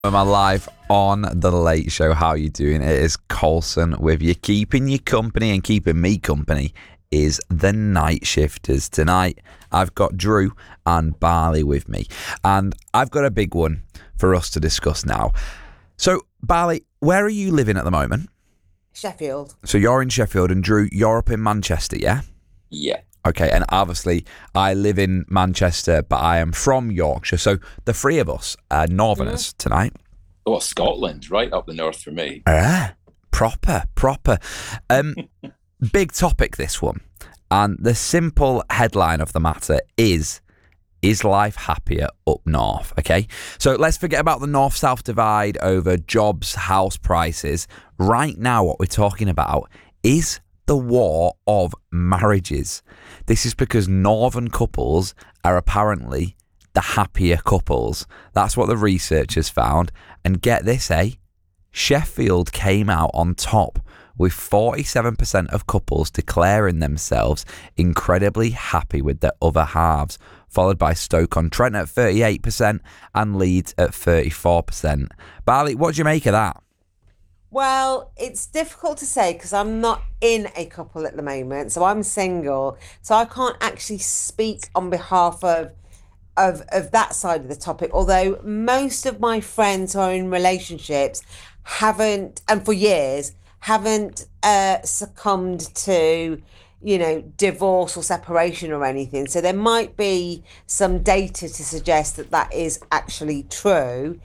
Am I live on The Late Show? How are you doing? It is Colson with you. Keeping you company and keeping me company is the Night Shifters. Tonight, I've got Drew and Barley with me. And I've got a big one for us to discuss now. So, Barley, where are you living at the moment? Sheffield. So you're in Sheffield, and Drew, you're up in Manchester, yeah? Yeah. Okay, and obviously I live in Manchester, but I am from Yorkshire. So the three of us are Northerners tonight. Oh, Scotland, right up the north for me. Proper. Big topic, this one. And the simple headline of the matter is life happier up north? Okay, so let's forget about the north-south divide over jobs, house prices. Right now, what we're talking about is the war of marriages. This is because northern couples are apparently the happier couples. That's what the researchers found. And get this, Sheffield came out on top with 47% of couples declaring themselves incredibly happy with their other halves, followed by Stoke-on-Trent at 38% and Leeds at 34%. Barley, what do you make of that? Well, it's difficult to say because I'm not in a couple at the moment, so I'm single, so I can't actually speak on behalf of that side of the topic. Although most of my friends who are in relationships haven't, and for years haven't succumbed to, divorce or separation or anything. So there might be some data to suggest that that is actually true.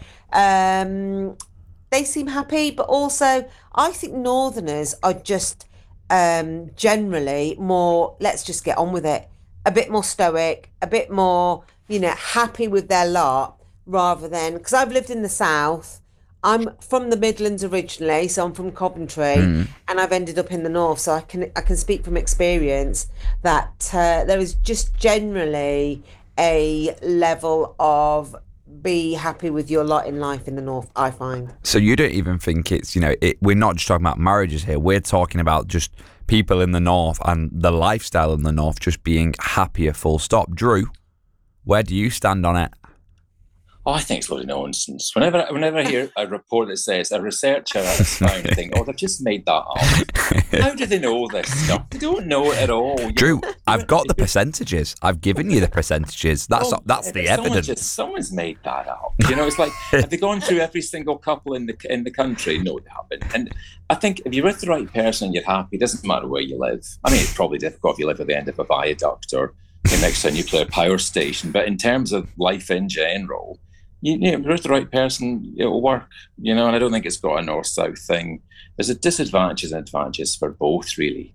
They seem happy, but also I think Northerners are just generally more, let's just get on with it, a bit more stoic, a bit more, happy with their lot, rather than, because I've lived in the South. I'm from the Midlands originally, so I'm from Coventry, and I've ended up in the North, so I can speak from experience that there is just generally a level of be happy with your lot in life in the North, I find. So you don't even think it's, we're not just talking about marriages here. We're talking about just people in the North and the lifestyle in the North just being happier, full stop. Drew, where do you stand on it? Oh, I think it's a load of nonsense. Whenever I hear a report that says a researcher at this time, I think, they've just made that up. How do they know this stuff? They don't know it at all. Drew, I've got the percentages. I've given you the percentages. That's the evidence. Someone's made that up. It's like, have they gone through every single couple in the country? No, they haven't. And I think if you're with the right person and you're happy, it doesn't matter where you live. I mean, it's probably difficult if you live at the end of a viaduct or next to a nuclear power station. But in terms of life in general, if you're with the right person, it'll work, and I don't think it's got a north-south thing. There's a disadvantages and advantages for both, really.